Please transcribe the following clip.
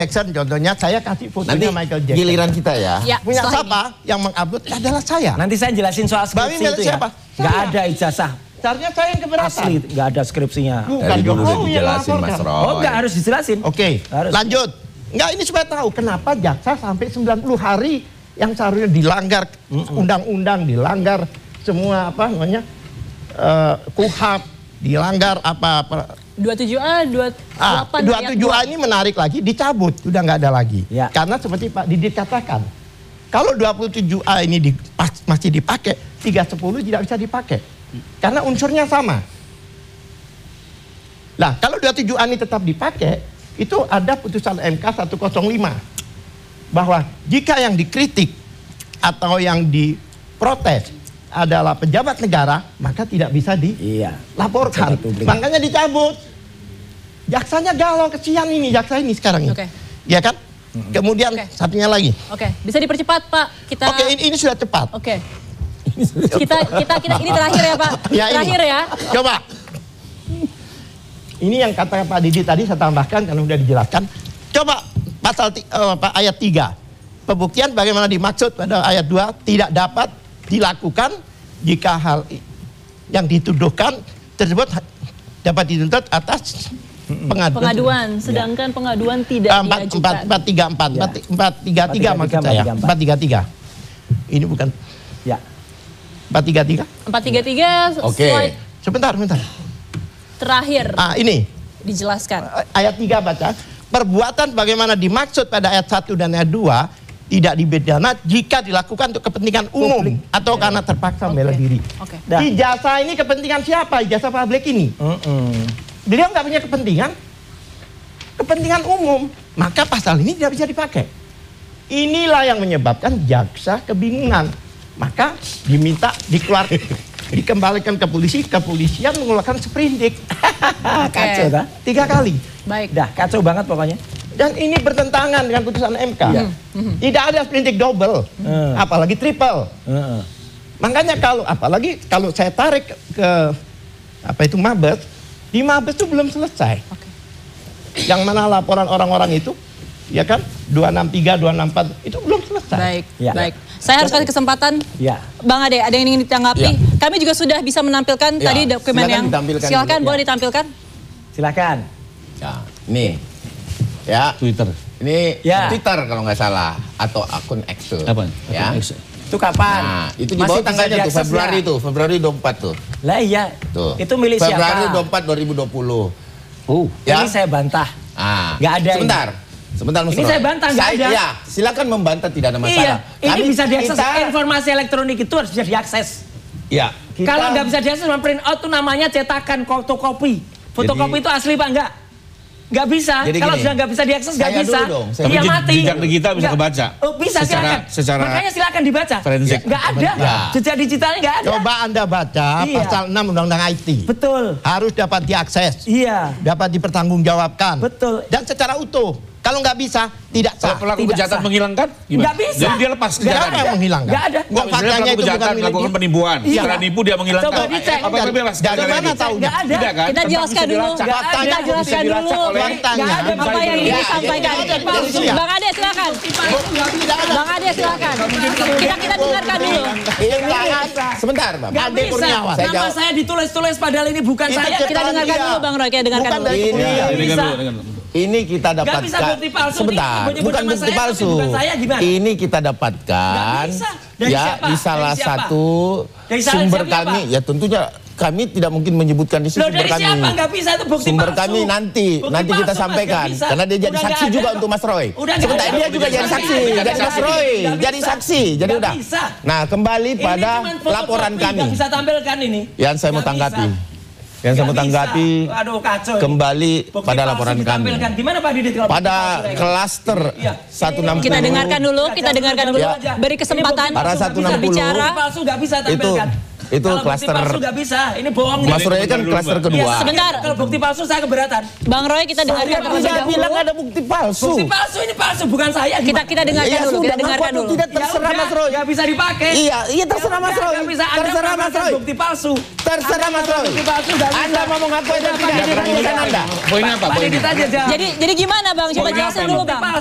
Jackson contohnya, saya kasih fotonya Nanti Michael Jackson. Giliran kita ya. Punya siapa yang mengupload adalah saya. Nanti saya jelasin soal skripsi itu ya. Siapa? Nggak ada ijazah. Seharusnya saya yang keberatan. Asli, nggak ada skripsinya. Bukan Dari dulu udah Jokowi yang dijelasin Mas melaporkan. Roy. Oh, nggak harus dijelasin. Oke, Harus. lanjut. Enggak, ini supaya tahu kenapa jaksa sampai 90 hari yang seharusnya dilanggar undang-undang, dilanggar semua apa namanya KUHP, dilanggar apa 27A, 28 27A ini menarik lagi, dicabut, udah nggak ada lagi. Ya. Karena seperti Pak Didit katakan, kalau 27A ini masih dipakai, 310 tidak bisa dipakai. Karena unsurnya sama. Nah, kalau 27A ini tetap dipakai, itu ada putusan MK 105. Bahwa jika yang dikritik atau yang diprotes adalah pejabat negara, maka tidak bisa dilaporkan. Makanya dicabut. Jaksanya galau, kesian ini jaksa ini sekarang ini. Ya kan? Kemudian satunya lagi. Bisa dipercepat Pak. Kita. Ini sudah cepat. Kita ini terakhir ya Pak. Terakhir ya. Coba. Ini yang kata Pak Didi tadi saya tambahkan karena sudah dijelaskan. Coba pasal ayat 3. Pembuktian bagaimana dimaksud pada ayat 2 tidak dapat dilakukan jika hal yang dituduhkan tersebut dapat dituntut atas pengaduan. Sedangkan pengaduan tidak diajukan. 433 maksud saya. 433. Ini bukan. Ya. 433. 433. Oke. Sebentar. Terakhir. Ini. Dijelaskan. Ayat 3 baca. Perbuatan bagaimana dimaksud pada ayat 1 dan ayat 2 tidak dipidana jika dilakukan untuk kepentingan umum atau karena terpaksa membela diri. Ijazah ini kepentingan siapa? Ijazah publik ini. Beliau nggak punya kepentingan umum, maka pasal ini tidak bisa dipakai. Inilah yang menyebabkan jaksa kebingungan. Maka diminta dikembalikan ke polisi, kepolisian mengeluarkan sprindik. Kacau dah. 3 kali. Baik. Dah kacau banget pokoknya. Dan ini bertentangan dengan putusan MK. Tidak ada sprindik double, apalagi triple. Makanya apalagi kalau saya tarik ke Mabes, di Mabes itu belum selesai. Yang mana laporan orang-orang itu, ya kan, 263, 264 itu belum selesai. Baik. Saya harus kasih kesempatan. Bang Ade, ada yang ingin ditanggapi? Kami juga sudah bisa menampilkan tadi dokumen yang. Silakan, boleh ditampilkan. Silakan. Ya, nih. Ya, Twitter. Ini Twitter kalau nggak salah atau akun X tuh. Apa? Ya. Itu kapan? Nah, itu di bawah tanggalnya tuh Februari 24 tuh. Lah iya. Tuh. Itu milik Februari siapa? 24 2020. Ini saya bantah. Nggak ada. Sebentar Mas Ini saya bantah, nggak ada. Ya, silakan membantah, tidak ada masalah. Ini bisa diakses. Informasi elektronik itu harus bisa diakses. Ya. Kalau nggak bisa diakses, print out tuh namanya cetakan fotokopi. Fotokopi itu asli Pak, enggak? Nggak bisa. Kalau sudah nggak bisa diakses, nggak bisa. Tapi jejak digital bisa kebaca. Oh, bisa silakan. Makanya silakan dibaca. Forensik. Nggak ada. Jejak digitalnya nggak ada. Coba Anda baca pasal 6 Undang-Undang IT. Betul. Harus dapat diakses. Iya. Dapat dipertanggungjawabkan. Betul. Dan secara utuh. Kalau nggak bisa, tidak sah. Kalau pelaku kejahatan menghilangkan, gimana? Nggak bisa. Jadi dia lepas kejahatan. Nggak ada yang menghilangkan. Nggak ada. Nggak, misalnya pelaku kejahatan melakukan penipuan. Setelah nipu dia menghilangkan. Coba dicek. Apa bebas? Dari mana tahu? Nggak ada. Tidak kan? Kita jelaskan dulu. Kita jelaskan dulu. Nggak ada Apa yang ingin disampaikan. Bang Ade silakan. Bang Ade silakan. Kita dengarkan dulu. Sebentar, Bang. Ade Kurniawan. Nama saya ditulis-tulis padahal ini bukan saya. Kita dengarkan dulu Bang Roy. Kita dengarkan dulu. Ini kita dapatkan. Bisa bukti palsu. Sebentar, bukan bukti palsu. Ini kita dapatkan di salah satu sumber kami. Ya tentunya kami tidak mungkin menyebutkan di sini sumber kami. Sumber kami nanti kita sampaikan. Karena dia jadi saksi juga untuk Mas Roy. Sebentar, dia juga jadi saksi. Jadi Mas Roy, jadi saksi. Jadi udah. Nah, kembali pada laporan kami. Bisa tampilkan ini. Yang saya mau tanggapi. Kembali pada laporan kami. Gimana Pak Didit? Pada klaster 160. Kita dengarkan dulu. Beri kesempatan para 160 bicara. Palsu nggak bisa tampilkan. Itu klaster. Bukti palsu nggak bisa. Ini bohong. Mas Roy kan klaster kedua. Ya, sebentar. Kalau bukti palsu saya keberatan. Bang Roy kita dengarkan terlebih Saya dahulu. bilang ada bukti palsu. Bukti palsu ini palsu bukan saya. Kita dengarkan dulu. Kita dengarkan dulu. Tidak terserah Mas Roy. Nggak bisa dipakai. Iya terserah Mas Roy. Nggak bisa. Terserah Mas Roy. Bukti palsu. Terserah Mas Roy. Bukti palsu nggak bisa. Anda mau mengaku atau tidak? Anda. Poinnya apa? Pak Didit aja jawab. Jadi gimana Bang? Coba jelasin dulu Bang.